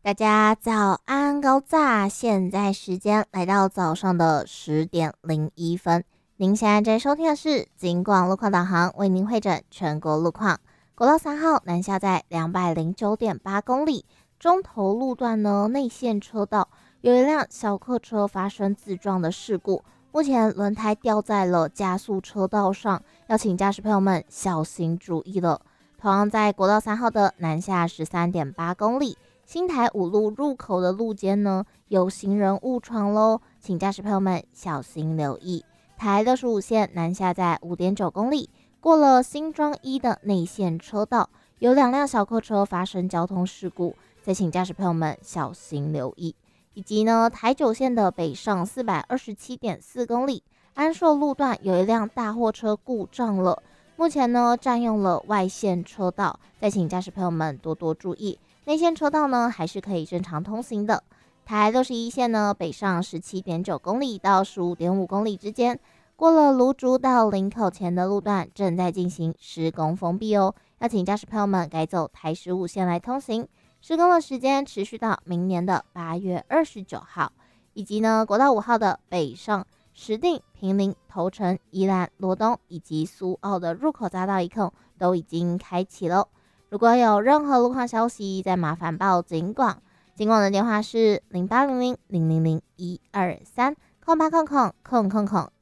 大家早安高炸，现在时间来到早上的10:01。您现在在收听的是警广路况导航，为您会诊全国路况。国道3号南下在209.8公里，中投路段呢内线车道有一辆小客车发生自撞的事故，目前轮胎掉在了加速车道上，要请驾驶朋友们小心注意了。同样在国道3号的南下13.8公里。新台五路入口的路肩呢，有行人误闯喽，请驾驶朋友们小心留意。台65线南下在5.9公里，过了新庄一的内线车道，有2辆小客车发生交通事故，再请驾驶朋友们小心留意。以及呢，台9线的北上427.4公里，安硕路段有一辆大货车故障了，目前呢占用了外线车道，再请驾驶朋友们多多注意。内线车道呢还是可以正常通行的。台61线呢北上17.9公里到15.5公里之间，过了芦竹到林口前的路段正在进行施工封闭哦，要请驾驶朋友们改走台15线来通行。施工的时间持续到明年的8月29号。以及呢国道5号的北上石碇、坪林、头城、宜兰、罗东以及苏澳的入口匝道一控都已经开启了。如果有任何路况消息，再麻烦报警广。警广的电话是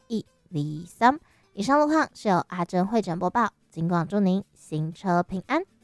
08000001230800000123。以上路况是由阿珍会诊播报，警广祝您行车平安。